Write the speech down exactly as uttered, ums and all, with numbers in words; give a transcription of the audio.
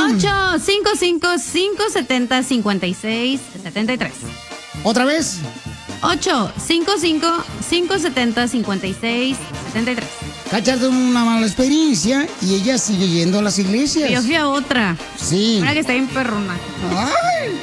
ocho cinco cinco, cinco siete cero, cinco seis siete tres. ¿Otra vez? ocho cinco cinco, cinco siete cero, cinco seis siete tres. Cacha tuvo una mala experiencia y ella sigue yendo a las iglesias. Yo fui a otra. Sí. Una que está bien perrona. Ay.